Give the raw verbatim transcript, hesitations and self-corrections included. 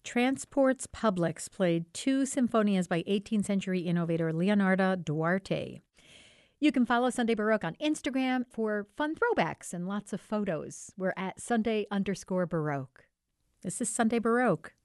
Transports Publics played two sinfonias by eighteenth century innovator Leonardo Duarte. You can follow Sunday Baroque on Instagram for fun throwbacks and lots of photos. We're at Sunday underscore Baroque. This is Sunday Baroque.